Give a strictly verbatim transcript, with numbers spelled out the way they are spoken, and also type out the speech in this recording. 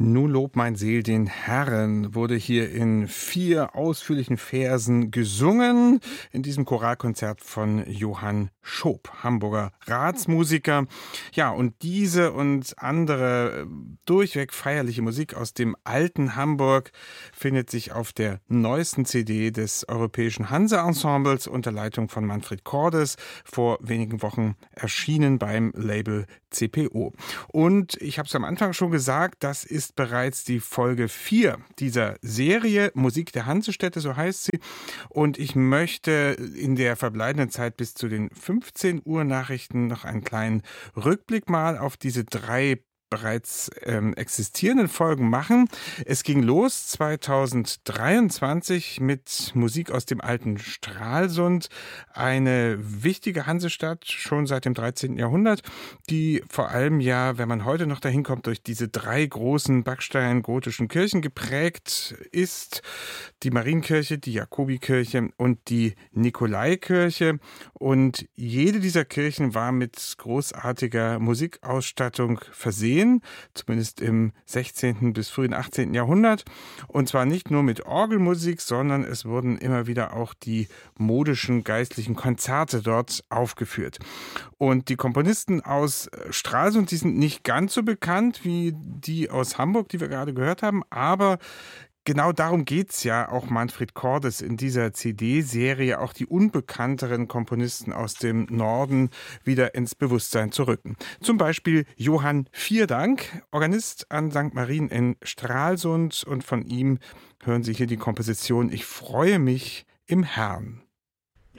Nun lob mein Seel den Herrn wurde hier in vier ausführlichen Versen gesungen, in diesem Choralkonzert von Johann Schoop, Hamburger Ratsmusiker. Ja, und diese und andere durchweg feierliche Musik aus dem alten Hamburg findet sich auf der neuesten C D des Europäischen Hanse-Ensembles unter Leitung von Manfred Cordes, vor wenigen Wochen erschienen beim Label C P O. Und ich habe es am Anfang schon gesagt, das ist bereits die Folge vier dieser Serie, Musik der Hansestädte, so heißt sie. Und ich möchte in der verbleibenden Zeit bis zu den fünfzehn Uhr Nachrichten noch einen kleinen Rückblick mal auf diese drei bereits ähm, existierenden Folgen machen. Es ging los zweitausenddreiundzwanzig mit Musik aus dem alten Stralsund, eine wichtige Hansestadt schon seit dem dreizehnten Jahrhundert, die vor allem ja, wenn man heute noch dahin kommt, durch diese drei großen backstein-gotischen Kirchen geprägt ist. Die Marienkirche, die Jakobikirche und die Nikolaikirche. Und jede dieser Kirchen war mit großartiger Musikausstattung versehen, zumindest im sechzehnten bis frühen achtzehnten Jahrhundert. Und zwar nicht nur mit Orgelmusik, sondern es wurden immer wieder auch die modischen geistlichen Konzerte dort aufgeführt. Und die Komponisten aus Stralsund, die sind nicht ganz so bekannt wie die aus Hamburg, die wir gerade gehört haben, aber genau darum geht's ja auch Manfred Cordes in dieser C D-Serie, auch die unbekannteren Komponisten aus dem Norden wieder ins Bewusstsein zu rücken. Zum Beispiel Johann Vierdank, Organist an Sankt Marien in Stralsund, und von ihm hören Sie hier die Komposition Ich freue mich im Herrn.